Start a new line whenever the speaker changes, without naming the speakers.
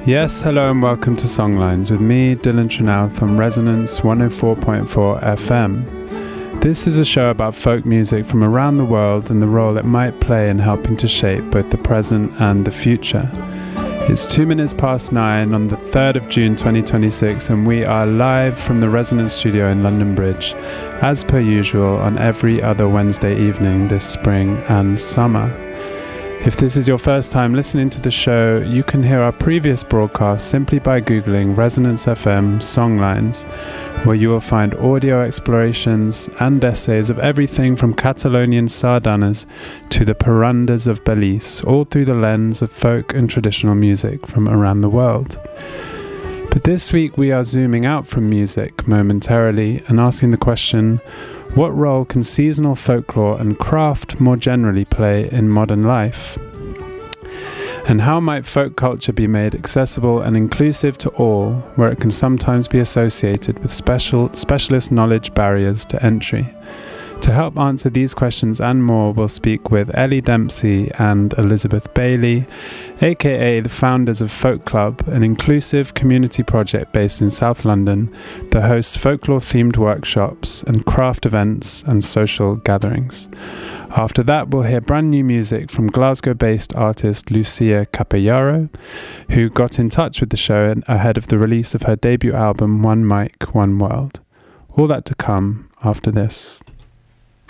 Yes, hello and welcome to Songlines with me, Dylan Trenouth, on Resonance 104.4 FM. This is a show about folk music from around the world and the role it might play in helping to shape both the present and the future. It's 2 minutes past 9 on the 3rd of June 2026 and we are live from the Resonance studio in London Bridge, as per usual on every other Wednesday evening this spring and summer. If this is your first time listening to the show, you can hear our previous broadcast simply by Googling Resonance FM Songlines, where you will find audio explorations and essays of everything from Catalonian sardanas to the parandas of Belize, all through the lens of folk and traditional music from around the world. But this week we are zooming out from music momentarily and asking the question, what role can seasonal folklore and craft more generally play in modern life? And how might folk culture be made accessible and inclusive to all, where it can sometimes be associated with specialist knowledge barriers to entry? To help answer these questions and more, we'll speak with Ellie Dempsey and Elizabeth Bailey, aka the founders of Folk Club, an inclusive community project based in South London that hosts folklore-themed workshops and craft events and social gatherings. After that, we'll hear brand new music from Glasgow-based artist Lucia Capellaro, who got in touch with the show ahead of the release of her debut album One Mic, One World. All that to come after this.